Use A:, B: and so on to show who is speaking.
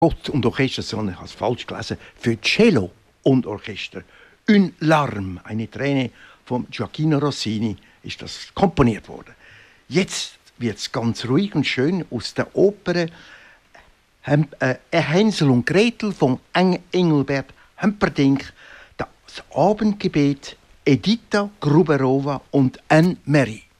A: Gott und Orchester, sondern ich habe es falsch gelesen, für Cello und Orchester. «Une larme», eine Träne von Gioacchino Rossini, ist das komponiert worden. Jetzt wird es ganz ruhig und schön aus der Oper Hänsel und Gretel von Engelbert Humperdinck, das Abendgebet, Edita Gruberova und Anne-Marie.